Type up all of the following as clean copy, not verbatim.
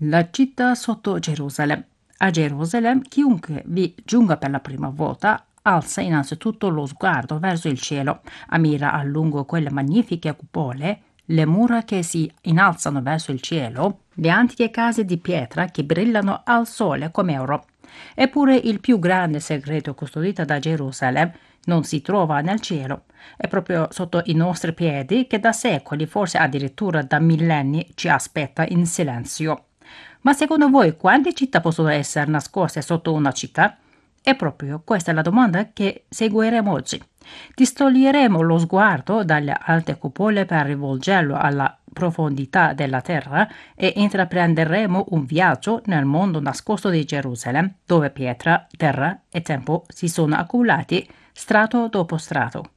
La città sotto Gerusalemme. A Gerusalemme, chiunque vi giunga per la prima volta alza innanzitutto lo sguardo verso il cielo, ammira a lungo quelle magnifiche cupole, le mura che si innalzano verso il cielo, le antiche case di pietra che brillano al sole come oro. Eppure il più grande segreto custodito da Gerusalemme non si trova nel cielo, è proprio sotto i nostri piedi che da secoli, forse addirittura da millenni, ci aspetta in silenzio. Ma secondo voi quante città possono essere nascoste sotto una città? È proprio questa la domanda che seguiremo oggi. Distoglieremo lo sguardo dalle alte cupole per rivolgerlo alla profondità della terra e intraprenderemo un viaggio nel mondo nascosto di Gerusalemme, dove pietra, terra e tempo si sono accumulati strato dopo strato.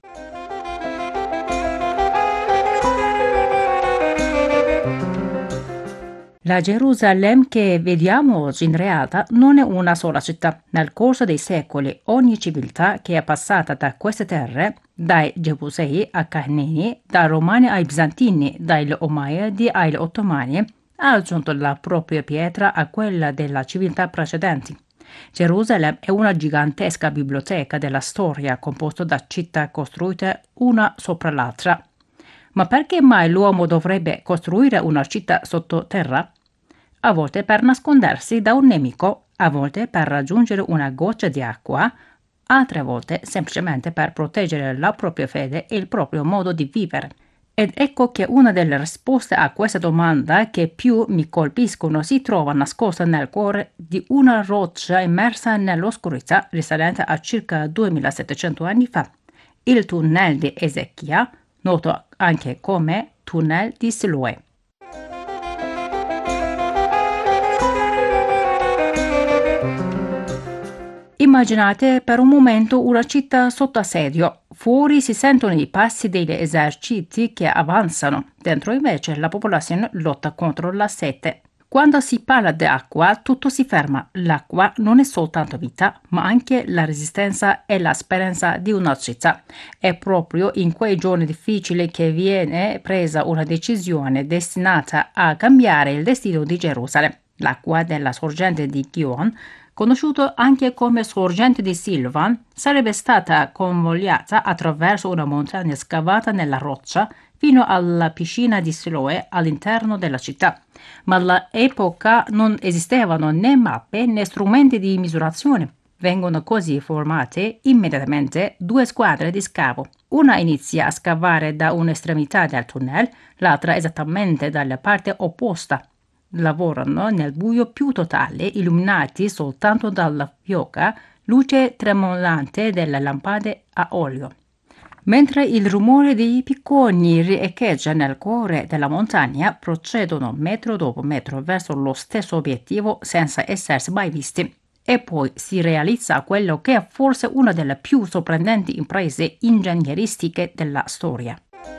La Gerusalemme che vediamo oggi in realtà non è una sola città. Nel corso dei secoli ogni civiltà che è passata da queste terre, dai Gebusei ai Carnini, dai Romani ai Bizantini, dagli Omayyadi agli Ottomani, ha aggiunto la propria pietra a quella della civiltà precedenti. Gerusalemme è una gigantesca biblioteca della storia composta da città costruite una sopra l'altra. Ma perché mai l'uomo dovrebbe costruire una città sottoterra? A volte per nascondersi da un nemico, a volte per raggiungere una goccia di acqua, altre volte semplicemente per proteggere la propria fede e il proprio modo di vivere. Ed ecco che una delle risposte a questa domanda che più mi colpiscono si trova nascosta nel cuore di una roccia immersa nell'oscurità risalente a circa 2700 anni fa, il tunnel di Ezechia, noto anche come tunnel di Siloè. Immaginate per un momento una città sotto assedio. Fuori si sentono i passi degli eserciti che avanzano, dentro invece la popolazione lotta contro la sete. Quando si parla di acqua, tutto si ferma. L'acqua non è soltanto vita, ma anche la resistenza e la speranza di una città. È proprio in quei giorni difficili che viene presa una decisione destinata a cambiare il destino di Gerusalemme. L'acqua della sorgente di Gihon, conosciuto anche come sorgente di Silvan, sarebbe stata convogliata attraverso una montagna scavata nella roccia fino alla piscina di Siloè all'interno della città. Ma all'epoca non esistevano né mappe né strumenti di misurazione. Vengono così formate immediatamente due squadre di scavo. Una inizia a scavare da un'estremità del tunnel, l'altra esattamente dalla parte opposta. Lavorano nel buio più totale, illuminati soltanto dalla fioca luce tremolante delle lampade a olio. Mentre il rumore dei picconi riecheggia nel cuore della montagna, procedono metro dopo metro verso lo stesso obiettivo senza essersi mai visti. E poi si realizza quello che è forse una delle più sorprendenti imprese ingegneristiche della storia.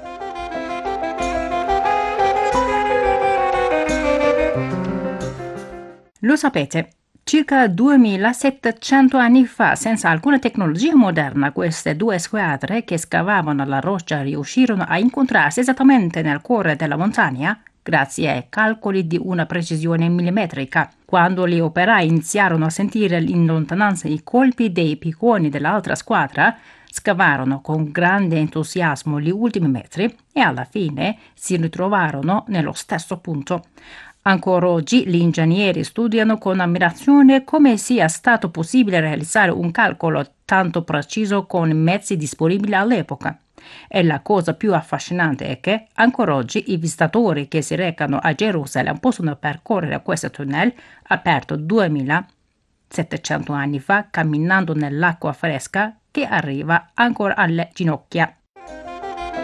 Lo sapete, circa 2700 anni fa, senza alcuna tecnologia moderna, queste due squadre che scavavano la roccia riuscirono a incontrarsi esattamente nel cuore della montagna, grazie ai calcoli di una precisione millimetrica. Quando gli operai iniziarono a sentire in lontananza i colpi dei picconi dell'altra squadra, scavarono con grande entusiasmo gli ultimi metri e alla fine si ritrovarono nello stesso punto. Ancora oggi gli ingegneri studiano con ammirazione come sia stato possibile realizzare un calcolo tanto preciso con i mezzi disponibili all'epoca. E la cosa più affascinante è che ancora oggi i visitatori che si recano a Gerusalemme possono percorrere questo tunnel aperto 2700 anni fa camminando nell'acqua fresca che arriva ancora alle ginocchia.